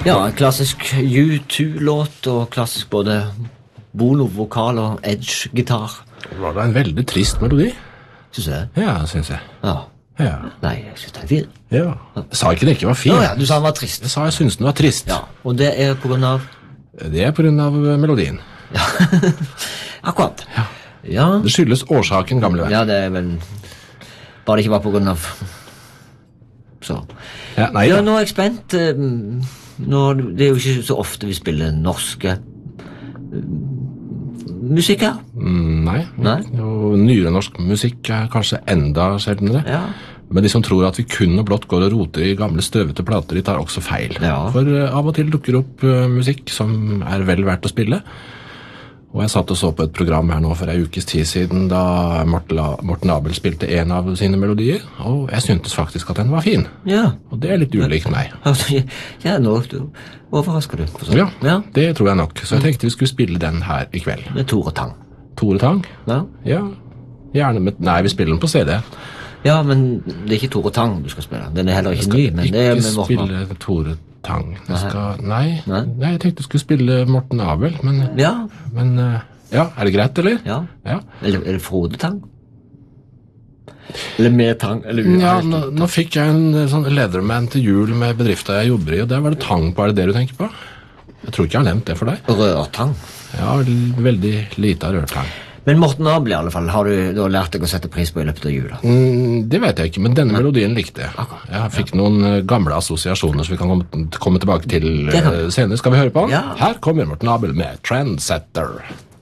Ja, en klassisk U2-låt, og klassisk både Bono-vokal og Edge-gitar. Var det en veldig trist melodi? Synes du det? Ja, synes jeg. Ja. Ja. Nei, jeg synes det er fint. Ja. Jeg sa ikke det ikke var fint. Ja, du sa den var trist. Jeg sa jeg synes den var trist. Ja, og det er på grunn av... Det er på grunn av melodien. Ja, akkurat. Ja. Ja. Det skyldes årsaken, gamle venn. Ja, det er vel... Bare det ikke var på grunn av... Så. Ja, nei Ja, da. nå er jeg spent. Det er jo ikke så ofte vi spiller norske musikker. Nei. Nei. Og nyere norsk musikk er kanskje enda sjeldnere. Ja. Men de som tror at vi kun og blott går og roter i gamle støvete plater, de tar også feil. Ja. For av og til dukker opp musikk som er vel verdt å spille. Og jeg satt og så på et program her nå for en ukes tid siden da Morten Abel spilte en av sine melodier, og jeg syntes faktisk at den var fin. Ja. Og det er litt ulikt meg. Ja, nå overrasker du. Ja, Ja. det tror jeg nok. Så jeg tenkte vi skulle spille den her i kveld. Med Tore Tang. Tore Tang? Ja. Ja, gjerne med... Nei, vi spiller den på CD. Ja, men det er ikke Tore Tang du skal spille. Den er heller ikke ny, men det er med Ikke Morten. spille Tore Tang. Nei. Nei, jeg tenkte jeg skulle spille Morten Abel, men Ja, ja, er det greit, eller? ja. Ja. Eller er det Frode Tang? Eller med Tang? Eller uten? Ja, nå fikk jeg en sånn Leatherman til jul med bedriften jeg jobber i, og der var det tang på. Er det det du tenker på? Jeg tror ikke jeg har nevnt det for deg. Rørtang. Ja, veldig lite av rørtang. Men Morten Abel i alle fall, har du da lært deg å sette pris på i løpet av jula? Det vet jeg ikke, men denne melodien likte jeg. Jeg fikk noen gamle assosiasjoner som vi kan komme tilbake til Det kan vi. senere. Skal vi høre på den? Ja. Her kommer Morten Abel med Trendsetter.